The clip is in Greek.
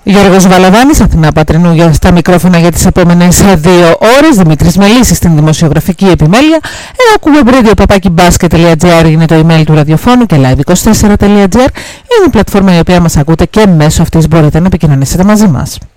Γιώργος Βαλαβάνης, Αθηνά Πατρινού, για στα μικρόφωνα για τις επόμενες 2 ώρες. Δημήτρης Μελίσης στην δημοσιογραφική επιμέλεια. Ακούμε radio.papakibasket.gr είναι το email του ραδιοφώνου και live24.gr είναι η πλατφόρμα η οποία μας ακούτε και μέσω αυτής μπορείτε να επικοινωνήσετε μαζί μας.